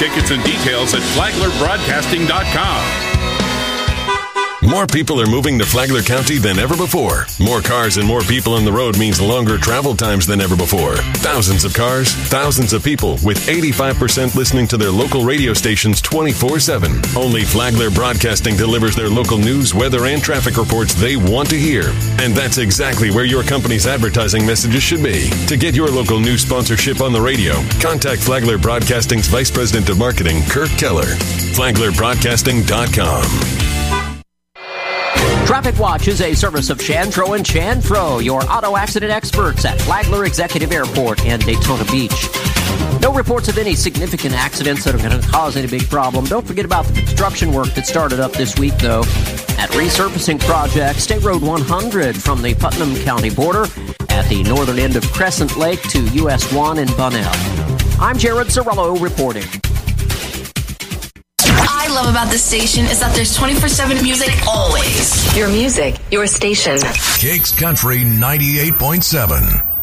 tickets and details at FlaglerBroadcasting.com. More people are moving to Flagler County than ever before. More cars and more people on the road means longer travel times than ever before. Thousands of cars, thousands of people, with 85% listening to their local radio stations 24/7. Only Flagler Broadcasting delivers their local news, weather, and traffic reports they want to hear. And that's exactly where your company's advertising messages should be. To get your local news sponsorship on the radio, contact Flagler Broadcasting's Vice President of Marketing, Kirk Keller. FlaglerBroadcasting.com. Traffic Watch is a service of Shantro and Chanfro, your auto accident experts at Flagler Executive Airport and Daytona Beach. No reports of any significant accidents that are going to cause any big problem. Don't forget about the construction work that started up this week, though, at resurfacing project State Road 100 from the Putnam County border at the northern end of Crescent Lake to US 1 in Bunnell. I'm Jared Cirillo reporting. I love about this station is that there's 24/7 music always. Your music, your station. Kicks Country 98.7.